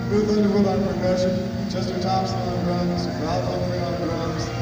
Booth Underwood on percussion, Chester Thompson on drums, Ralph Humphrey on drums,